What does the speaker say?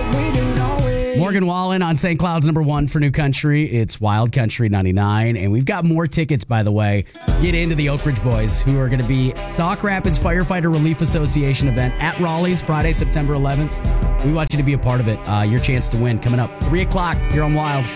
Morgan Wallen on St. Cloud's #1 for New Country. It's Wild Country 99. And we've got more tickets, by the way. Get into the Oak Ridge Boys, who are going to be Sauk Rapids Firefighter Relief Association event at Raleigh's Friday, September 11th. We want you to be a part of it. Your chance to win coming up 3 o'clock here on Wild.